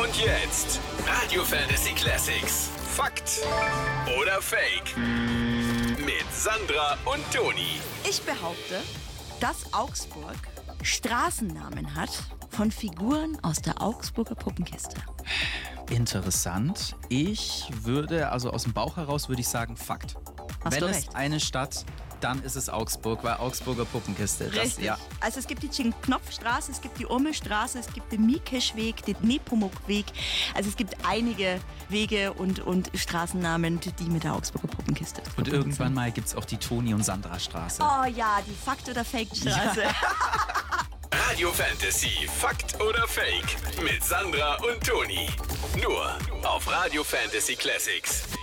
Und jetzt Radio Fantasy Classics. Fakt oder Fake? Mit Sandra und Toni. Ich behaupte, dass Augsburg Straßennamen hat von Figuren aus der Augsburger Puppenkiste. Interessant. Ich würde, also aus dem Bauch heraus, würde ich sagen Fakt. Hast Wenn du es recht. eine Stadt, dann ist es Augsburg, weil Augsburger Puppenkiste. Richtig. Ja. Also es gibt die Knopfstraße, es gibt die Urmelstraße, es gibt den Miekeschweg, den Nepomuk-Weg. Also es gibt einige Wege und Straßennamen, die mit der Augsburger Puppenkiste Und verbunden irgendwann sind. mal gibt es auch die Toni- und Sandra-Straße. Oh ja, die Fakt- oder Fake-Straße. Radio Fantasy. Fakt oder Fake? Mit Sandra und Toni. Nur auf Radio Fantasy Classics.